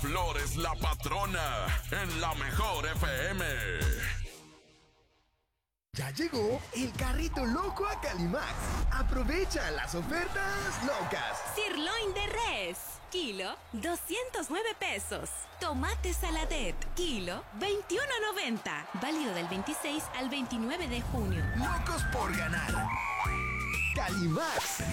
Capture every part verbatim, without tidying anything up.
Flores la patrona en la mejor F M. Ya llegó el carrito loco a Calimax. Aprovecha las ofertas locas. Sirloin de res, kilo, doscientos nueve pesos. Tomate saladet, kilo, veintiuno noventa. Válido del veintiséis al veintinueve de junio. Locos por ganar. Calimax.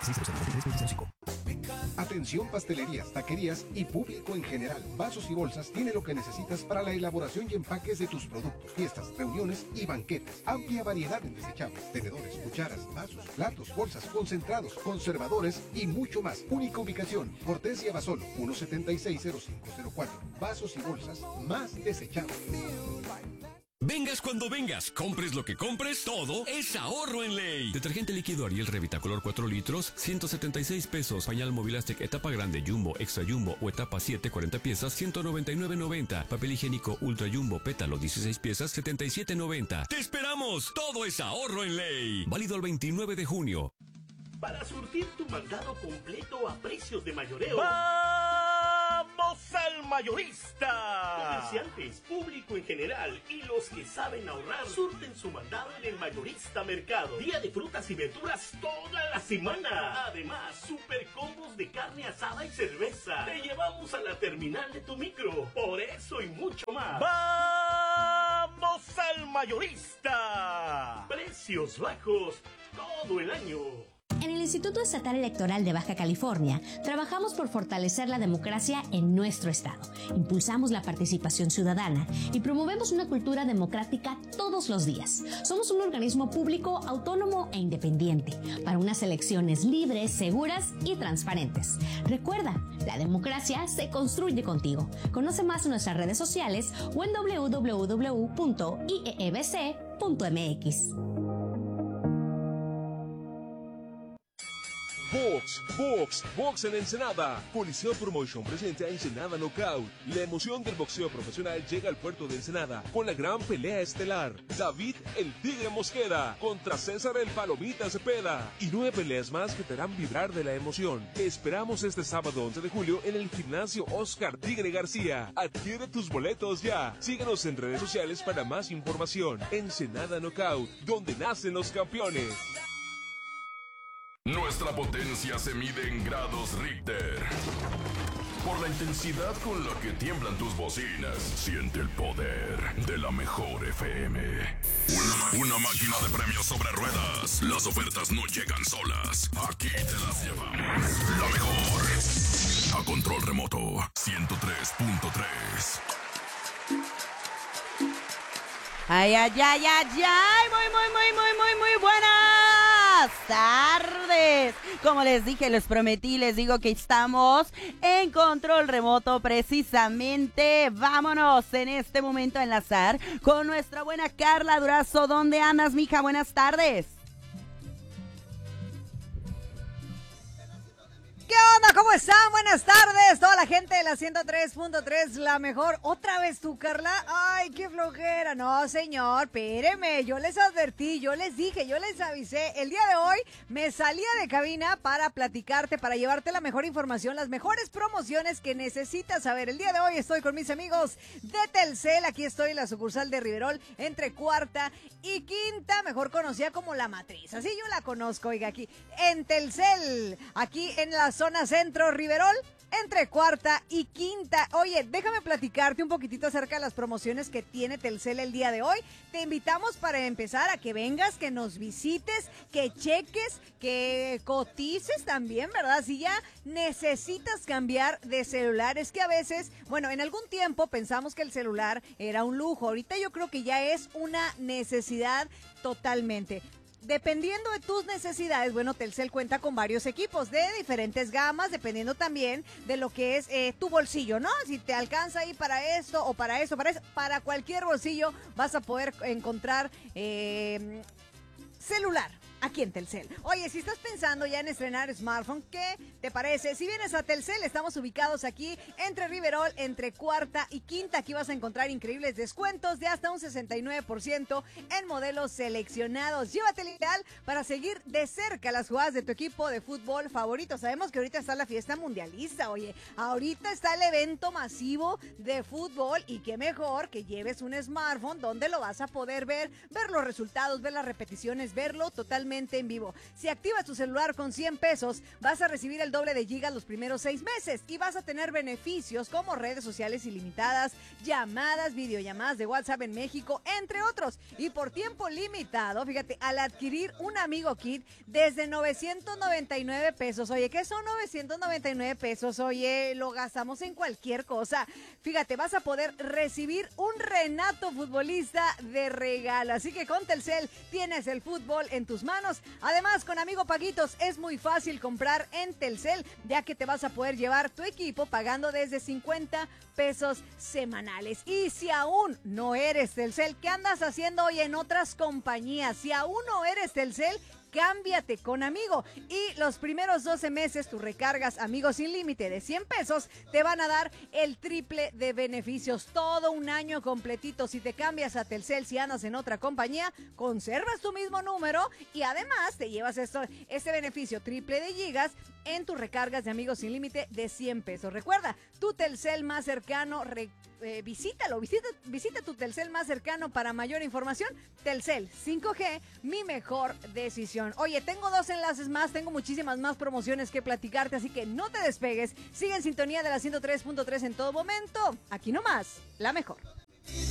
Atención pastelerías, taquerías y público en general. Vasos y bolsas tiene lo que necesitas para la elaboración y empaques de tus productos, fiestas, reuniones y banquetes. Amplia variedad en desechables, tenedores, cucharas, vasos, platos, bolsas, concentrados, conservadores y mucho más. Única ubicación, Cortés Basolo, uno setenta y seis cero cinco cero cuatro. Vasos y bolsas más desechables. Vengas cuando vengas, compres lo que compres, todo es ahorro en ley. Detergente líquido Ariel Revitacolor cuatro litros, ciento setenta y seis pesos. Pañal Mobilastec etapa grande Jumbo, Extra Jumbo o etapa siete, cuarenta piezas, ciento noventa y nueve noventa. Papel higiénico Ultra Jumbo Pétalo, dieciséis piezas, setenta y siete noventa. ¡Te esperamos! Todo es ahorro en ley. Válido el veintinueve de junio. Para surtir tu mandado completo a precios de mayoreo. ¡Vamos al mayorista! Comerciantes, público en general y los que saben ahorrar surten su mandado en el Mayorista Mercado. Día de frutas y verduras toda la semana. Además, super combos de carne asada y cerveza. Te llevamos a la terminal de tu micro. Por eso y mucho más. ¡Vamos al mayorista! Precios bajos todo el año. En el Instituto Estatal Electoral de Baja California, trabajamos por fortalecer la democracia en nuestro estado. Impulsamos la participación ciudadana y promovemos una cultura democrática todos los días. Somos un organismo público, autónomo e independiente para unas elecciones libres, seguras y transparentes. Recuerda, la democracia se construye contigo. Conoce más en nuestras redes sociales o en doble u doble u doble u punto i e e b c punto m x. Box, Box, Box en Ensenada. Coliseo Promotion presenta Ensenada Knockout. La emoción del boxeo profesional llega al puerto de Ensenada con la gran pelea estelar. David el Tigre Mosquera contra César el Palomita Cepeda. Y nueve peleas más que te harán vibrar de la emoción. Te esperamos este sábado once de julio en el gimnasio Oscar Tigre García. Adquiere tus boletos ya. Síguenos en redes sociales para más información. Ensenada Knockout, donde nacen los campeones. Nuestra potencia se mide en grados Richter. Por la intensidad con la que tiemblan tus bocinas, siente el poder de la mejor F M. Una, una máquina de premios sobre ruedas. Las ofertas no llegan solas. Aquí te las llevamos. La mejor. A control remoto. ciento tres punto tres. Ay, ay, ay, ay, ay, muy, muy, muy, muy, muy, muy buenas tardes. Como les dije, les prometí, les digo que estamos en control remoto precisamente. Vámonos en este momento a enlazar con nuestra buena Carla Durazo. ¿Dónde andas, mija? Buenas tardes. ¿Qué onda? ¿Cómo están? Buenas tardes. Toda la gente de la ciento tres punto tres, la mejor. ¿Otra vez tú, Carla? Ay, qué flojera. No, señor, espéreme. Yo les advertí, yo les dije, yo les avisé. El día de hoy me salía de cabina para platicarte, para llevarte la mejor información, las mejores promociones que necesitas saber. El día de hoy estoy con mis amigos de Telcel. Aquí estoy en la sucursal de Riverol, entre Cuarta y Quinta, mejor conocida como La Matriz. Así yo la conozco, oiga, aquí en Telcel, aquí en la zona centro Riverol, entre Cuarta y Quinta. Oye, déjame platicarte un poquitito acerca de las promociones que tiene Telcel el día de hoy. Te invitamos para empezar a que vengas, que nos visites, que cheques, que cotices también, ¿verdad? Si ya necesitas cambiar de celular, es que a veces, bueno, en algún tiempo pensamos que el celular era un lujo. Ahorita yo creo que ya es una necesidad totalmente. Dependiendo de tus necesidades, bueno, Telcel cuenta con varios equipos de diferentes gamas, dependiendo también de lo que es eh, tu bolsillo, ¿no? Si te alcanza ahí para esto o para eso, para eso, para cualquier bolsillo vas a poder encontrar eh, celular. aquí en Telcel. Oye, si estás pensando ya en estrenar smartphone, ¿qué te parece? Si vienes a Telcel, estamos ubicados aquí entre Riverol, entre Cuarta y Quinta. Aquí vas a encontrar increíbles descuentos de hasta un sesenta y nueve por ciento en modelos seleccionados. Llévate el ideal para seguir de cerca las jugadas de tu equipo de fútbol favorito. Sabemos que ahorita está la fiesta mundialista, oye. Ahorita está el evento masivo de fútbol y qué mejor que lleves un smartphone donde lo vas a poder ver, ver los resultados, ver las repeticiones, verlo totalmente en vivo. Si activas tu celular con cien pesos, vas a recibir el doble de gigas los primeros seis meses y vas a tener beneficios como redes sociales ilimitadas, llamadas, videollamadas de WhatsApp en México, entre otros. Y por tiempo limitado, fíjate, al adquirir un Amigo Kit desde novecientos noventa y nueve pesos. Oye, ¿qué son novecientos noventa y nueve pesos? Oye, lo gastamos en cualquier cosa. Fíjate, vas a poder recibir un Renato futbolista de regalo. Así que con Telcel tienes el fútbol en tus manos. Además, con Amigo Paguitos es muy fácil comprar en Telcel, ya que te vas a poder llevar tu equipo pagando desde cincuenta pesos semanales. Y si aún no eres Telcel, ¿qué andas haciendo hoy en otras compañías? Si aún no eres Telcel, cámbiate con Amigo y los primeros doce meses tus recargas Amigo sin límite de cien pesos te van a dar el triple de beneficios, todo un año completito. Si te cambias a Telcel, si andas en otra compañía, conservas tu mismo número y además te llevas esto, este beneficio triple de gigas en tus recargas de Amigo sin límite de cien pesos. Recuerda, tu Telcel más cercano, re, eh, visítalo, visita, visita tu Telcel más cercano para mayor información. Telcel cinco G, mi mejor decisión. Oye, tengo dos enlaces más, tengo muchísimas más promociones que platicarte, así que no te despegues. Sigue en sintonía de la ciento tres punto tres en todo momento. Aquí nomás, la mejor.